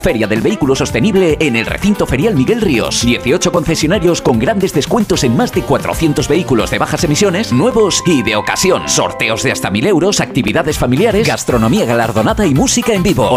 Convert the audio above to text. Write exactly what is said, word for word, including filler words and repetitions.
Feria del Vehículo Sostenible en el recinto ferial Miguel Ríos. dieciocho concesionarios con grandes descuentos en más de cuatrocientos vehículos de bajas emisiones, nuevos y de ocasión. Sorteos de hasta mil euros, actividades familiares, gastronomía galardonada y música en vivo.